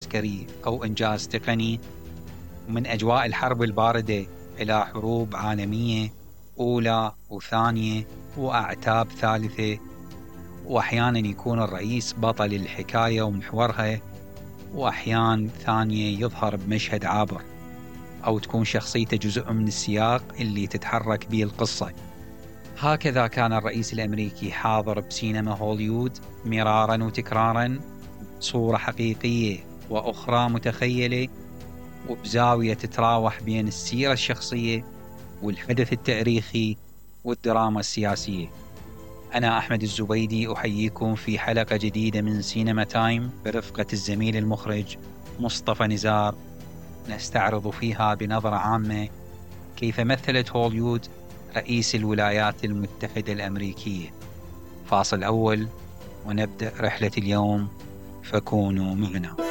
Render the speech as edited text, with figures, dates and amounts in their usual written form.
عسكري أو إنجاز تقني، ومن أجواء الحرب الباردة إلى حروب عالمية أولى وثانية وأعتاب ثالثة. وأحيانا يكون الرئيس بطل الحكاية ومحورها، وأحيان ثانية يظهر بمشهد عابر، أو تكون شخصيته جزء من السياق اللي تتحرك به القصة. هكذا كان الرئيس الأمريكي حاضر بسينما هوليوود مرارا وتكرارا، صورة حقيقية وأخرى متخيلة، وبزاوية تتراوح بين السيرة الشخصية والحدث التاريخي والدراما السياسية. أنا أحمد الزبيدي أحييكم في حلقة جديدة من سينما تايم برفقة الزميل المخرج مصطفى نزار، نستعرض فيها بنظرة عامة كيف مثلت هوليوود رئيس الولايات المتحدة الأمريكية. فاصل أول ونبدأ رحلة اليوم، فكونوا معنا.